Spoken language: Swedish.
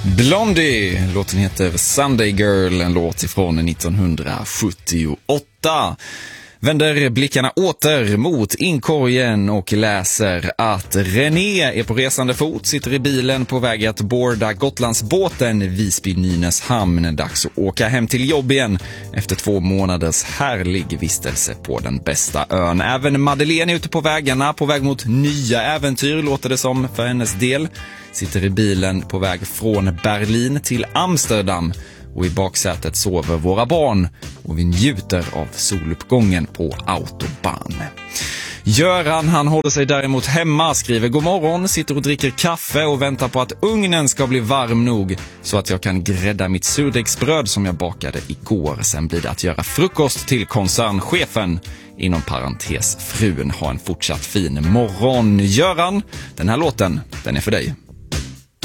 Blondie, låten heter Sunday Girl, en låt ifrån 1978. Vänder blickarna åter mot inkorgen och läser att René är på resande fot, sitter i bilen på väg att boarda Gotlandsbåten Visby-Nynäshamn. Dags att åka hem till jobb igen efter 2 månaders härlig vistelse på den bästa ön. Även Madeleine är ute på vägarna, på väg mot nya äventyr låter det som för hennes del. Sitter i bilen på väg från Berlin till Amsterdam. Och i baksätet sover våra barn och vi njuter av soluppgången på autobahn. Göran, han håller sig däremot hemma, skriver god morgon, sitter och dricker kaffe och väntar på att ugnen ska bli varm nog så att jag kan grädda mitt surdegsbröd som jag bakade igår. Sen blir det att göra frukost till koncernchefen, inom parentes frun. Ha en fortsatt fin morgon. Göran, den här låten, den är för dig.